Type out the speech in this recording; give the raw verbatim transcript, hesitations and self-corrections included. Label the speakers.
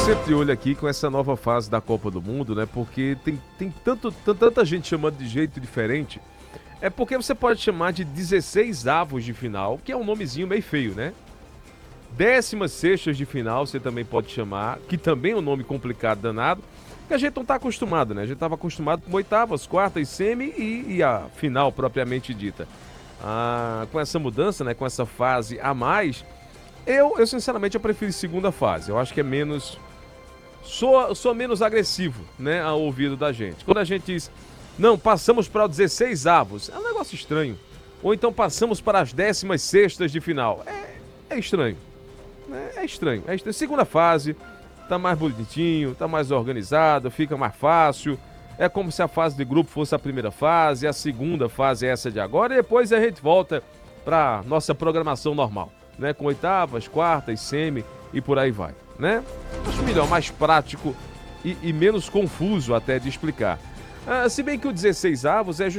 Speaker 1: sempre de olho aqui com essa nova fase da Copa do Mundo, né? Porque tem, tem tanto, tan- tanta gente chamando de jeito diferente. É porque você pode chamar de dezesseis avos de final, que é um nomezinho meio feio, né? Décimas sextas de final você também pode chamar, que também é um nome complicado, danado, que a gente não tá acostumado, né? A gente tava acostumado com oitavas, quartas, semi e, e a final propriamente dita. Ah, com essa mudança, né? Com essa fase a mais, eu, eu sinceramente eu prefiro segunda fase. Eu acho que é menos... Sou, sou menos agressivo, né? Ao ouvido da gente. Quando a gente diz, não, passamos para os dezesseis avos, é um negócio estranho. Ou então passamos para as décimas sextas de final. É, é estranho. É, é estranho. É estranho. Segunda fase, tá mais bonitinho, tá mais organizado, fica mais fácil. É como se a fase de grupo fosse a primeira fase, a segunda fase é essa de agora, e depois a gente volta para nossa programação normal, né? Com oitavas, quartas, semi e por aí vai, né? Acho melhor, mais prático e, e menos confuso até de explicar. Ah, se bem que o dezesseis avos é